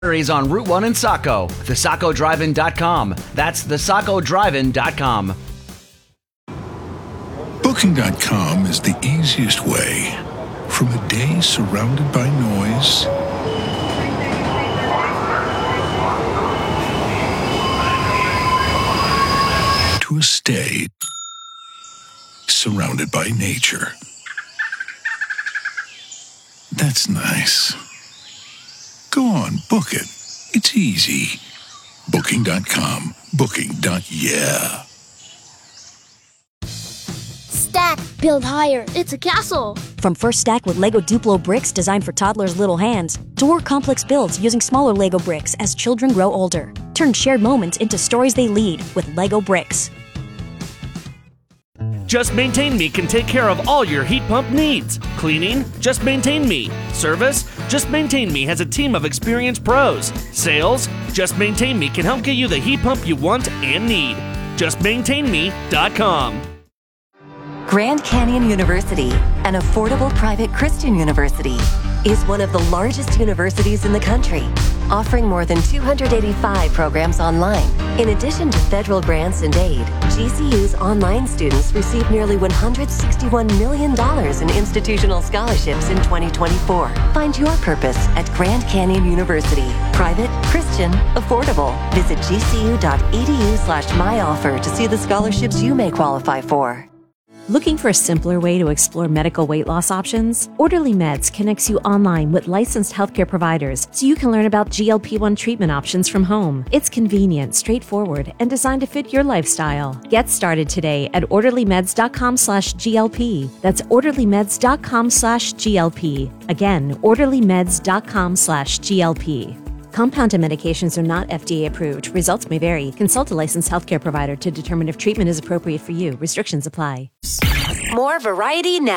He's on Route 1 in Saco. TheSacoDriveIn.com. That's TheSacoDriveIn.com. Booking.com is the easiest way from a day surrounded by noise to a stay surrounded by nature. That's nice. Go on, book it. It's easy. Booking.com. Booking.yeah. Stack, build higher. It's a castle. From First Stack with Lego Duplo bricks designed for toddlers' little hands, to more complex builds using smaller Lego bricks as children grow older. Turn shared moments into stories they lead with Lego bricks. Just Maintain Me can take care of all your heat pump needs. Cleaning? Just Maintain Me. Service? Just Maintain Me has a team of experienced pros. Sales? Just Maintain Me can help get you the heat pump you want and need. JustMaintainMe.com. Grand Canyon University, an affordable private Christian university, is one of the largest universities in the country, offering more than 285 programs online. In addition to federal grants and aid, GCU's online students received nearly $161 million in institutional scholarships in 2024. Find your purpose at Grand Canyon University. Private, Christian, affordable. Visit gcu.edu/myoffer to see the scholarships you may qualify for. Looking for a simpler way to explore medical weight loss options? Orderly Meds connects you online with licensed healthcare providers so you can learn about GLP-1 treatment options from home. It's convenient, straightforward, and designed to fit your lifestyle. Get started today at orderlymeds.com/GLP. That's orderlymeds.com/GLP. Again, orderlymeds.com/GLP. Compounded medications are not FDA approved. Results may vary. Consult a licensed healthcare provider to determine if treatment is appropriate for you. Restrictions apply. More variety now.